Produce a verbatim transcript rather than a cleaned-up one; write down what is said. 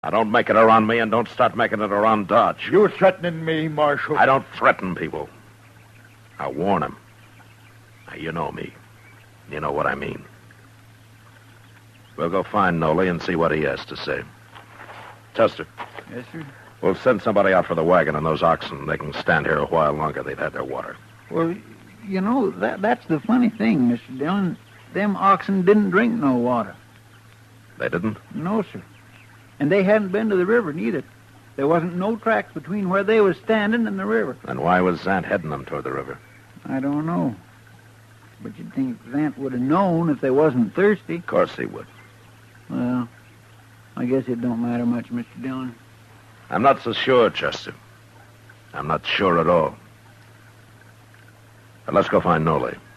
Now, don't make it around me, and don't start making it around Dodge. You're threatening me, Marshal. I don't threaten people. I warn them. Now, you know me. You know what I mean. We'll go find Noley and see what he has to say. Chester. Yes, sir? We'll send somebody out for the wagon and those oxen. They can stand here a while longer. They've had their water. Well, you know, that that's the funny thing, Mister Dillon. Them oxen didn't drink no water. They didn't? No, sir. And they hadn't been to the river, neither. There wasn't no tracks between where they was standing and the river. Then why was Zant heading them toward the river? I don't know. But you'd think Zant would have known if they wasn't thirsty. Of course he would. Well, I guess it don't matter much, Mister Dillon. I'm not so sure, Chester. I'm not sure at all. But let's go find Noley.